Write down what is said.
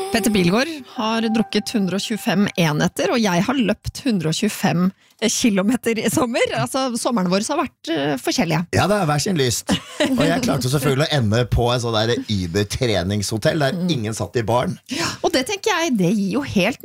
Petter Bilgaard har drukket 125 enheter, og jeg har løpt 125 kilometer i sommer. Altså, sommeren vår har vært forskjellige. Ja, det er hver sin lyst. Og jeg klarte selvfølgelig å ende på en sånn der Uber-treningshotell, der ingen satt i baren. Og det tenker jeg, det gir jo helt